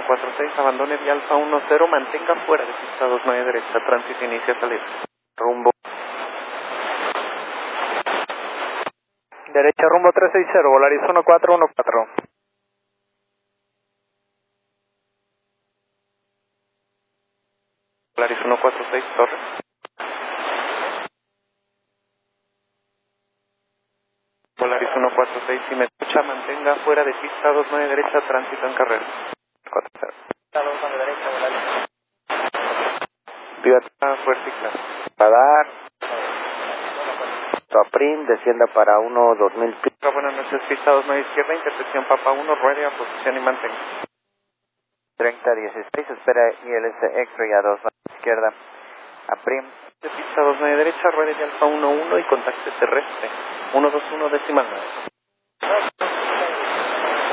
146, abandone vía Alfa 10, mantenga fuera de pista 29 derecha, tránsito inicia salida. Rumbo. Derecha rumbo 360, Volaris 1414. Volaris 146, torre. Volaris 146, si me escucha, mantenga fuera de pista 29 derecha, tránsito en carrera. 40. Pista 29 derecha, Volaris. Viva fuerte y claro. Radar. Prim, descienda para 1-2000. Buenas noches, pista 29 izquierda, intersección Papa 1, ruede a posición y mantenga. 3016, espera ILS X-Ray a 2 izquierda. A Prim. De pista 29 derecha, ruede de Alfa 11 y contacte terrestre. 121 decimal 9.